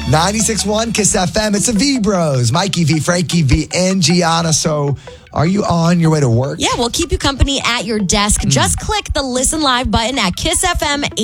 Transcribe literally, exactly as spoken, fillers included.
ninety-six point one Kiss F M. It's the V Bros. Mikey V, Frankie V, and Gianna. So are you on your way to work? Yeah, we'll keep you company at your desk. Mm. Just click the Listen Live button at Kiss F M